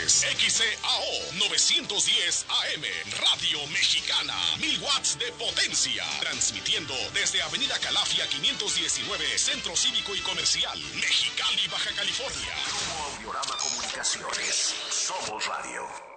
es XCAO 910 AM, Radio Mexicana, 1000 watts de potencia, transmitiendo desde Avenida Calafia 519, Centro Cívico y Comercial, Mexicali, Baja California. Grupo Audiorama Comunicaciones, somos radio.